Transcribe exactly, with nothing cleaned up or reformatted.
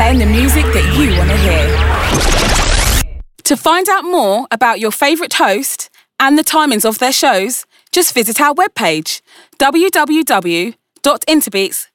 playing the music that you want to hear. To find out more about your favourite host and the timings of their shows, just visit our webpage, w w w dot interbeats